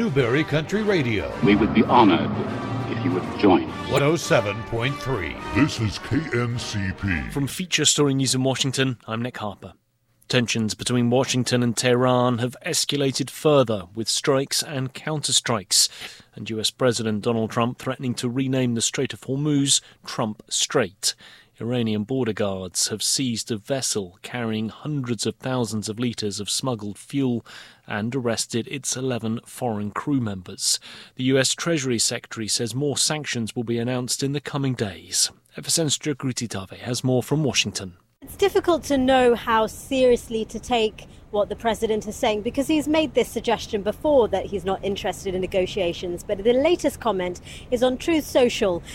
Newberry Country Radio. We would be honored if you would join us. 107.3. This is KNCP. From Feature Story News in Washington, I'm Nick Harper. Tensions between Washington and Tehran have escalated further with strikes and counterstrikes, and US President Donald Trump threatening to rename the Strait of Hormuz Trump Strait. Iranian border guards have seized a vessel carrying hundreds of thousands of litres of smuggled fuel and arrested its 11 foreign crew members. The US Treasury Secretary says more sanctions will be announced in the coming days. FSN's Jagruti Dave has more from Washington. It's difficult to know how seriously to take what the president is saying because he's made this suggestion before that he's not interested in negotiations. But the latest comment is on Truth Social,